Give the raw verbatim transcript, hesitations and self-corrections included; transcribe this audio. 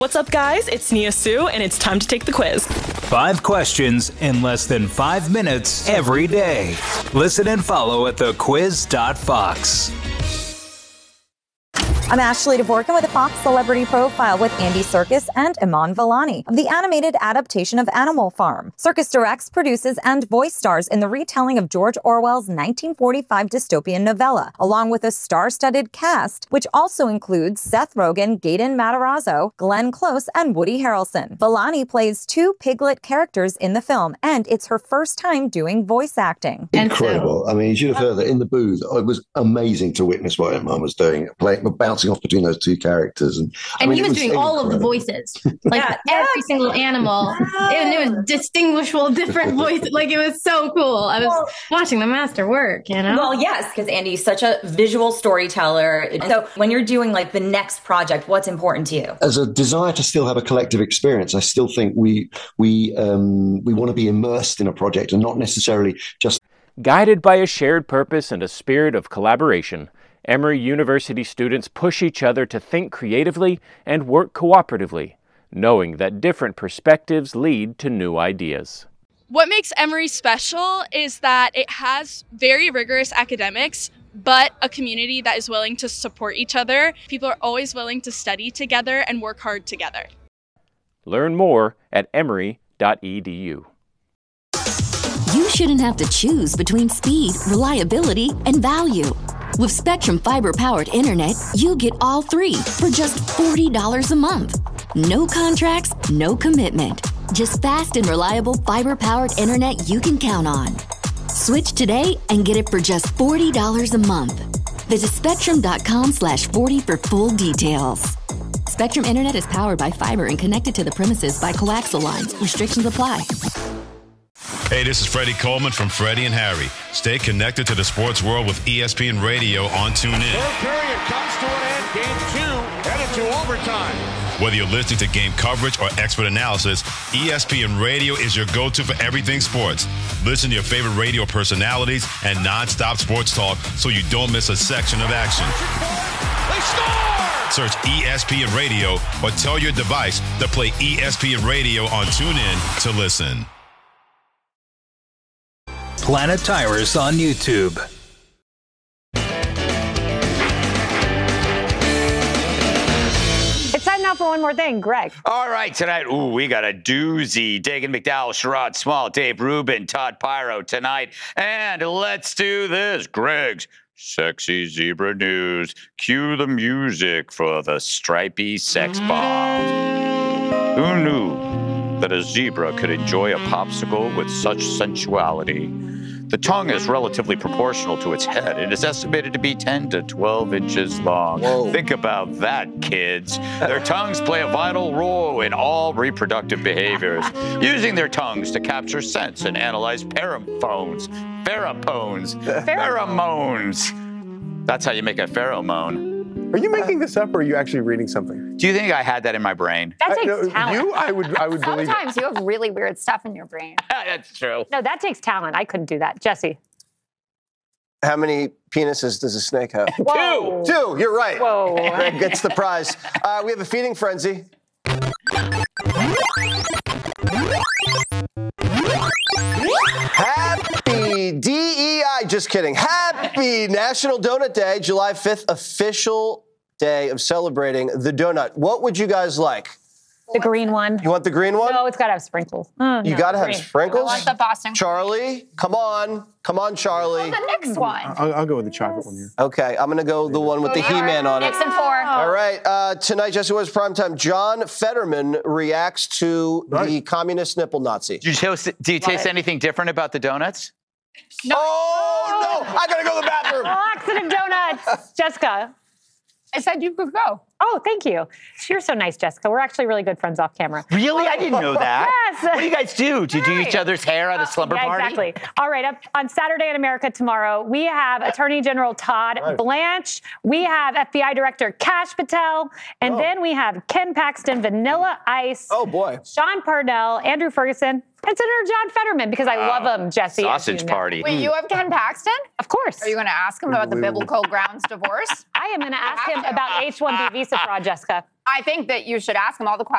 What's up, guys? It's Nia Sue, and it's time to take the quiz. Five questions in less than five minutes every day. Listen and follow at the quiz dot fox. I'm Ashley Dvorkin with a Fox Celebrity Profile with Andy Serkis and Iman Vellani of the animated adaptation of Animal Farm. Serkis directs, produces, and voice stars in the retelling of George Orwell's nineteen forty-five dystopian novella, along with a star-studded cast, which also includes Seth Rogen, Gaten Matarazzo, Glenn Close, and Woody Harrelson. Vellani plays two Piglet characters in the film, and it's her first time doing voice acting. Incredible. I mean, you should have heard that in the booth. It was amazing to witness what Iman was doing, playing, bouncing off between those two characters. And, and I mean, he was, was doing incredible. all of the voices, like yeah, every yeah. single animal. And it was distinguishable, different voices. Like, it was so cool. I was well, watching the master work, you know? Well, yes, because Andy's such a visual storyteller. So when you're doing like the next project, what's important to you? As a desire to still have a collective experience, I still think we, we, um, we want to be immersed in a project and not necessarily just... Guided by a shared purpose and a spirit of collaboration, Emory University students push each other to think creatively and work cooperatively, knowing that different perspectives lead to new ideas. What makes Emory special is that it has very rigorous academics, but a community that is willing to support each other. People are always willing to study together and work hard together. Learn more at emory dot e d u. You shouldn't have to choose between speed, reliability, and value. With Spectrum Fiber-powered internet, you get all three for just forty dollars a month. No contracts, no commitment. Just fast and reliable fiber-powered internet you can count on. Switch today and get it for just forty dollars a month. Visit spectrum.com slash 40 for full details. Spectrum Internet is powered by fiber and connected to the premises by coaxial lines. Restrictions apply. Hey, this is Freddie Coleman from Freddie and Harry. Stay connected to the sports world with E S P N Radio on TuneIn. Third period comes to an end. Game two headed to overtime. Whether you're listening to game coverage or expert analysis, E S P N Radio is your go-to for everything sports. Listen to your favorite radio personalities and nonstop sports talk so you don't miss a section of action. They score! Search E S P N Radio or tell your device to play E S P N Radio on TuneIn to listen. Planet Tires on YouTube. It's time now for one more thing, Greg. All right, tonight, ooh, we got a doozy. Dagan McDowell, Sherrod Small, Dave Rubin, Todd Pyro tonight. And let's do this. Greg's Sexy Zebra News. Cue the music for the stripy sex bomb. Who knew that a zebra could enjoy a popsicle with such sensuality? The tongue is relatively proportional to its head. It is estimated to be ten to twelve inches long. Whoa. Think about that, kids. Their tongues play a vital role in all reproductive behaviors, using their tongues to capture scents and analyze pheromones. Pheromones. Pheromones. That's how you make a pheromone. Are you making this up, or are you actually reading something? Do you think I had that in my brain? That takes I, no, talent. You, I would, I would believe it. Sometimes you have really weird stuff in your brain. That's true. No, that takes talent. I couldn't do that. Jesse. How many penises does a snake have? Whoa. Two. Two. You're right. Whoa. Greg gets the prize. Uh, we have a feeding frenzy. Happy D E I. Just kidding. Happy National Donut Day, July fifth, official day of celebrating the donut. What would you guys like? The green one. You want the green one? No, it's got to have sprinkles. Mm, you no, got to have green. sprinkles? I want the Boston. Charlie, come on. Come on, Charlie. Oh, the next one. I'll, I'll go with the chocolate one here. Okay, I'm going to go the one with the He-Man on it. Nixon four. All right, uh, tonight, Jesse West Primetime, John Fetterman reacts to right. the communist nipple Nazi. Do you taste, do you taste anything different about the donuts? No. Oh, no! I got to go to the bathroom. Oh, accident donuts. Jessica. I said you could go. Oh, thank you. You're so nice, Jessica. We're actually really good friends off camera. Really? I didn't know that. Yes. What do you guys do? Do you do each other's hair at a slumber yeah, party? Exactly. All right, up on Saturday in America tomorrow, we have Attorney General Todd right. Blanche. We have F B I Director Kash Patel. And oh. then we have Ken Paxton, Vanilla Ice. Oh, boy. Sean Parnell, Andrew Ferguson. And Senator John Fetterman, because I Wow. love him, Jesse. as Sausage you know. party. Wait, you have Ken Paxton? Of course. Are you going to ask him about the biblical grounds divorce? I am going to ask him about H one B visa fraud, Jessica. I think that you should ask him all the questions.